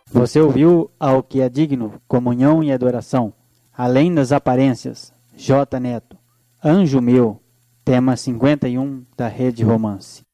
Você ouviu Ao que é digno, comunhão e adoração. Além das aparências, J. Neto. Anjo Meu, tema 51 da Rede Romance.